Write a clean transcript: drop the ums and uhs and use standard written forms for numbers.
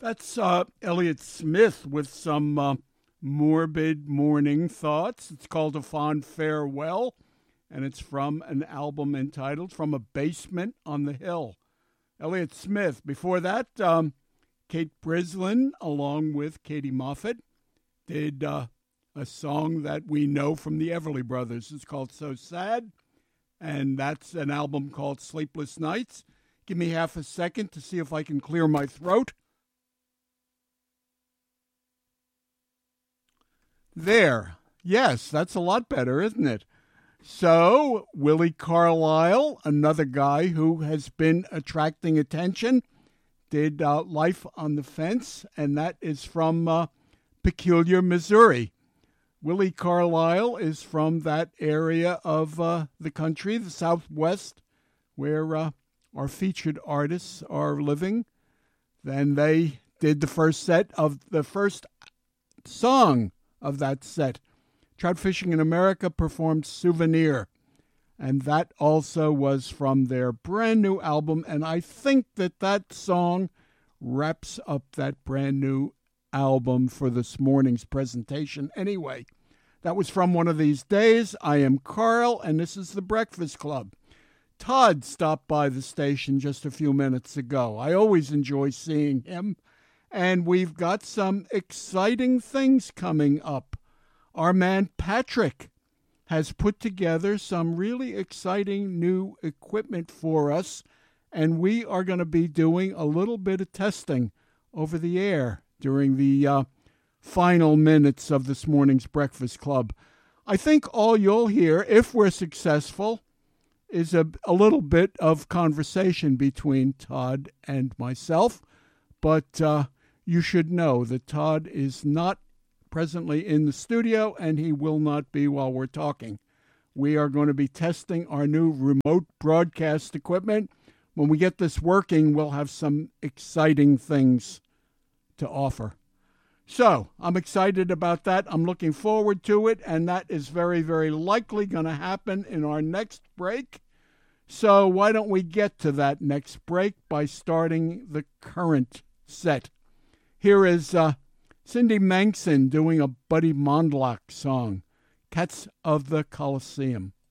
That's Elliott Smith with some morbid morning thoughts. It's called A Fond Farewell, and it's from an album entitled From a Basement on the Hill. Elliott Smith. Before that, Kate Brislin, along with Katie Moffett, did a song that we know from the Everly Brothers. It's called So Sad, and that's an album called Sleepless Nights. Give me half a second to see if I can clear my throat. There. Yes, that's a lot better, isn't it? So, Willie Carlisle, another guy who has been attracting attention, did Life on the Fence, and that is from Peculiar, Missouri. Willie Carlisle is from that area of the country, the Southwest, where our featured artists are living. Then they did the first song of that set. Trout Fishing in America performed Souvenir, and that also was from their brand new album, and I think that song wraps up that brand new album for this morning's presentation. Anyway, that was from One of These Days. I am Carl, and this is The Breakfast Club. Todd stopped by the station just a few minutes ago. I always enjoy seeing him. And we've got some exciting things coming up. Our man Patrick has put together some really exciting new equipment for us, and we are going to be doing a little bit of testing over the air during the final minutes of this morning's Breakfast Club. I think all you'll hear, if we're successful, is a little bit of conversation between Todd and myself, but you should know that Todd is not presently in the studio, and he will not be while we're talking. We are going to be testing our new remote broadcast equipment. When we get this working, we'll have some exciting things to offer. So, I'm excited about that. I'm looking forward to it, and that is very, very likely going to happen in our next break. So, why don't we get to that next break by starting the current set? Here is Cindy Manxon doing a Buddy Mondlock song, Cats of the Coliseum.